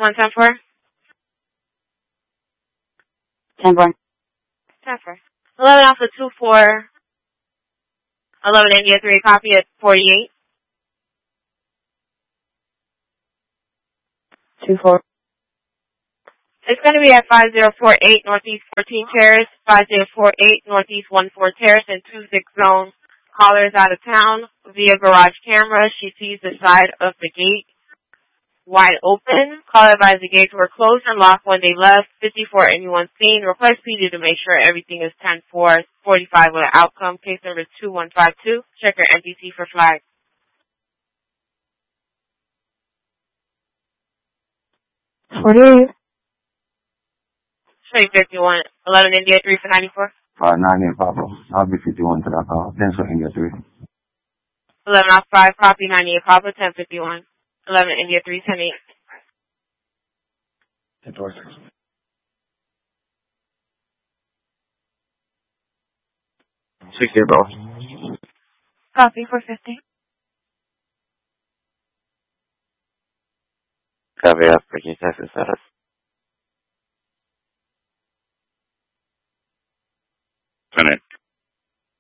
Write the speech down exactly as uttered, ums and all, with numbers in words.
one ten four? ten four. ten four. eleven Alpha two four. eleven India three, copy at forty-eight. two four. It's going to be at five zero four eight Northeast fourteen Terrace, five zero four eight Northeast one four Terrace, and two six zone. Caller is out of town via garage camera. She sees the side of the gate wide open. Caller advised the gates were closed and locked when they left. fifty-four anyone seen. Request P D to make sure everything is ten four forty-five with an outcome. Case number two one five two. Check your N B C for flag. forty-eight. Straight fifty-one. eleven India three for ninety-four. Uh, nine in Papa. I'll be fifty-one to that call. ten for India three. eleven off five, copy ninety-eight Papa, ten fifty-one. eleven India three, ten eight. ten four six. sixty, bro. Copy four fifty. Copy, African Texas status.